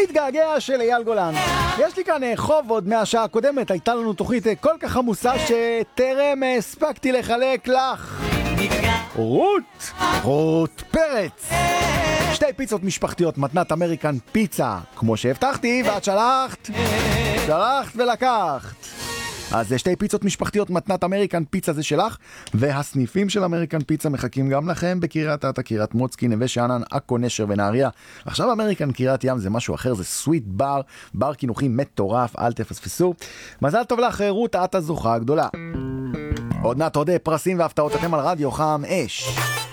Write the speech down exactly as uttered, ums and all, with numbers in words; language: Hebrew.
מתגעגע של אייל גולן. יש לי כאן חוב עוד מהשעה הקודמת, הייתה לנו תוכנית כל כך עמוסה שטרם הספקתי לחלק לך. רות, רות פרץ. שתי פיצות משפחתיות, מתנת אמריקן פיצה, כמו שהבטחתי, ואת שלחת, שלחת ולקחת. אז שתי פיצות משפחתיות, מתנת אמריקן פיצה זה שלך, והסניפים של אמריקן פיצה מחכים גם לכם בקריית אתא, קריית מוצקין, נווה שאנן, עכו, נשר ונהריה. עכשיו אמריקן קריית ים זה משהו אחר, זה סוויט בר, בר קינוחי מטורף, אל תפספסו. מזל טוב לך רות, את הזוכה הגדולה. עוד מעט עוד פרסים והפתעות, אתם על רדיו חם אש.